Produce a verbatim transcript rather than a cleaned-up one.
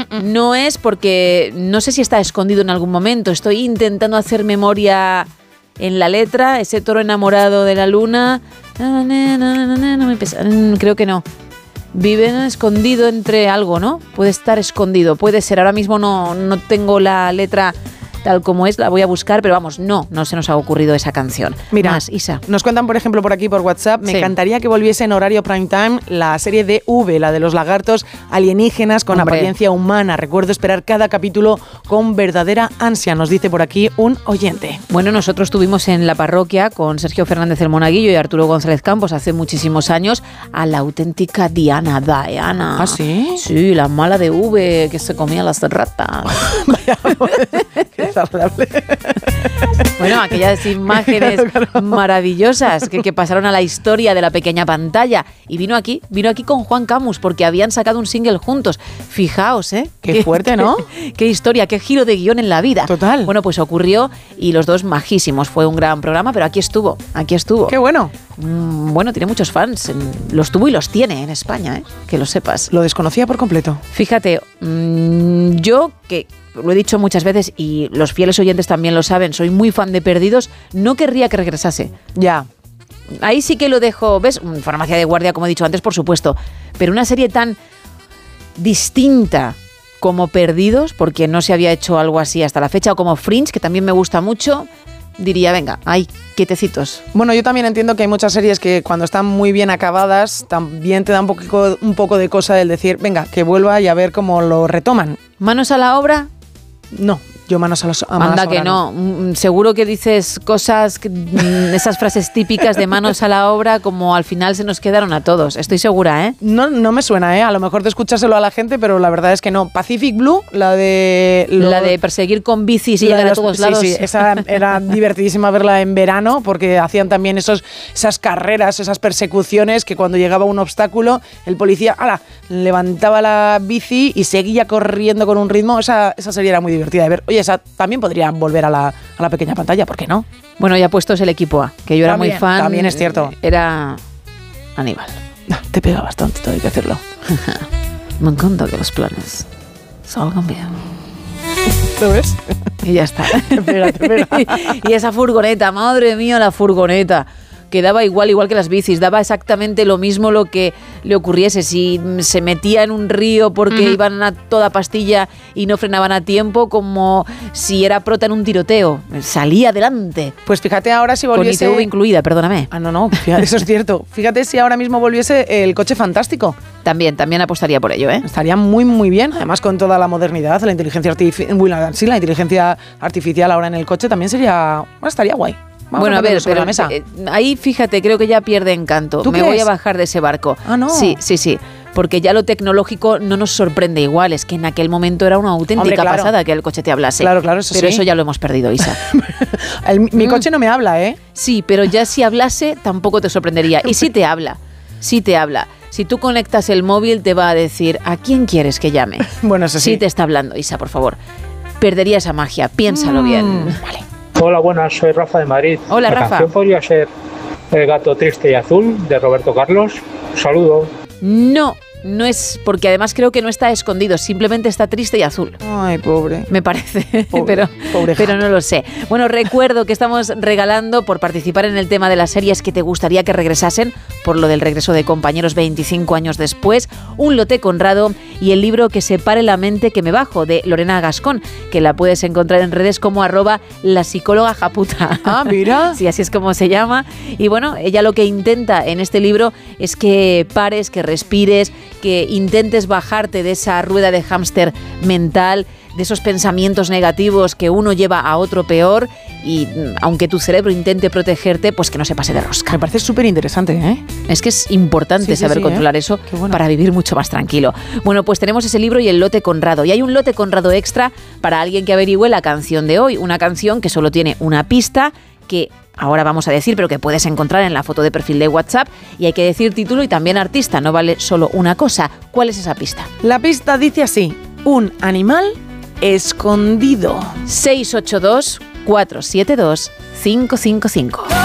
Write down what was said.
no es porque no sé si está escondido en algún momento. Estoy intentando hacer memoria en la letra, ese toro enamorado de la luna. No me pesa, creo que no. Vive escondido entre algo, ¿no? Puede estar escondido, puede ser. Ahora mismo no, no tengo la letra tal como es, la voy a buscar, pero vamos, no, no se nos ha ocurrido esa canción. Mira, Más, Isa. Nos cuentan, por ejemplo, por aquí, por WhatsApp, me sí. encantaría que volviese en horario prime time la serie de V, la de los lagartos alienígenas con Hombre. apariencia humana. Recuerdo esperar cada capítulo con verdadera ansia, nos dice por aquí un oyente. Bueno, nosotros tuvimos en la parroquia con Sergio Fernández el Monaguillo y Arturo González Campos hace muchísimos años a la auténtica Diana, Diana. ¿Ah, sí? Sí, la mala de V que se comía las ratas. Vaya, qué desagradable. Bueno, aquellas imágenes Claro, claro. maravillosas que, que pasaron a la historia de la pequeña pantalla. Y vino aquí, vino aquí con Juan Camus, porque habían sacado un single juntos. Fijaos, ¿eh? Qué fuerte, ¿no? Qué, qué historia, qué giro de guión en la vida. Total. Bueno, pues ocurrió y los dos majísimos. Fue un gran programa, pero aquí estuvo, aquí estuvo. Qué bueno. Mm, bueno, tiene muchos fans. En- los tuvo y los tiene en España, ¿eh? Que lo sepas. Lo desconocía por completo. Fíjate, mmm, yo que lo he dicho muchas veces y los fieles oyentes también lo saben, soy muy fan de Perdidos, no querría que regresase. Ya. Ahí sí que lo dejo, ¿ves? Farmacia de guardia, como he dicho antes, por supuesto, pero una serie tan distinta como Perdidos, porque no se había hecho algo así hasta la fecha, o como Fringe, que también me gusta mucho, diría, venga, ay, quietecitos. Bueno, yo también entiendo que hay muchas series que cuando están muy bien acabadas también te da un poco, un poco de cosa el decir, venga, que vuelva y a ver cómo lo retoman. Manos a la obra. No, yo manos a los a manos Anda a que obra no. Mm, seguro que dices cosas, que, mm, esas frases típicas de manos a la obra, como al final se nos quedaron a todos. Estoy segura, ¿eh? No, no me suena, ¿eh? A lo mejor de escuchárselo a la gente, pero la verdad es que no. Pacific Blue, la de... lo- La de perseguir con bicis y la de llegar a los- todos sí, lados. Sí, esa era divertidísima verla en verano porque hacían también esos, esas carreras, esas persecuciones que cuando llegaba un obstáculo, el policía ¡ala!, levantaba la bici y seguía corriendo con un ritmo. Esa, esa serie era muy divertida de ver. Oye, esa también podría volver a la, a la pequeña pantalla, ¿por qué no? Bueno, ya puestos el equipo A, que yo era También, muy fan. también es cierto. Era Aníbal. Te pega bastante, todo hay que hacerlo. Me encanta que los planes salgan bien. ¿Lo ves? Y ya está. Te pega, te pega. Y esa furgoneta, madre mía, la furgoneta. Que daba igual, igual que las bicis, daba exactamente lo mismo lo que le ocurriese. Si se metía en un río porque uh-huh. iban a toda pastilla y no frenaban a tiempo, como si era prota en un tiroteo. Salía adelante. Pues fíjate ahora si volviese... Con I T V incluida, perdóname. Ah, no, no, fíjate, eso es cierto. Fíjate si ahora mismo volviese el coche fantástico. También, también apostaría por ello, ¿eh? Estaría muy, muy bien. Además, con toda la modernidad, la inteligencia artificial, bueno, sí, la inteligencia artificial ahora en el coche también sería... Bueno, estaría guay. Vamos bueno, a, a ver, sobre pero la mesa. Eh, ahí fíjate, creo que ya pierde encanto. ¿Tú Me crees? voy a bajar de ese barco. Ah, no. Sí, sí, sí. Porque ya lo tecnológico no nos sorprende igual. Es que en aquel momento era una auténtica Hombre, claro. pasada que el coche te hablase. Claro, claro, eso Pero sí. eso ya lo hemos perdido, Isa. el, mi mm. coche no me habla, ¿eh? Sí, pero ya si hablase tampoco te sorprendería. Y sí te habla, sí te habla. Si tú conectas el móvil te va a decir ¿a quién quieres que llame? Bueno, eso sí. Sí te está hablando, Isa, por favor. Perdería esa magia, piénsalo mm. bien. Vale. Hola, buenas, soy Rafa de Madrid. Hola, La Rafa. canción podría ser El gato triste y azul, de Roberto Carlos. Un saludo. No, no es, porque además creo que no está escondido, simplemente está triste y azul. Ay, pobre. Me parece, Pobre, pero, pobre pero no lo sé. Bueno, recuerdo que estamos regalando, por participar en el tema de las series que te gustaría que regresasen, por lo del regreso de Compañeros veinticinco años después, un lote Conrado y el libro Que separe la mente que me bajo, de Lorena Gascón, que la puedes encontrar en redes como arroba la psicóloga japuta. Ah, mira. Sí, así es como se llama. Y bueno, ella lo que intenta en este libro es que pares, que respires, que intentes bajarte de esa rueda de hámster mental, de esos pensamientos negativos que uno lleva a otro peor, y aunque tu cerebro intente protegerte, pues que no se pase de rosca. Me parece súper interesante, ¿eh? Es que es importante sí, sí, saber sí, controlar ¿eh? eso bueno. para vivir mucho más tranquilo. Bueno, pues tenemos ese libro y el lote Conrado. Y hay un lote Conrado extra para alguien que averigüe la canción de hoy. Una canción que solo tiene una pista, que ahora vamos a decir, pero que puedes encontrar en la foto de perfil de WhatsApp, y hay que decir título y también artista, no vale solo una cosa. ¿Cuál es esa pista? La pista dice así: un animal escondido. seis ocho dos, cuatro siete dos, cinco cinco cinco.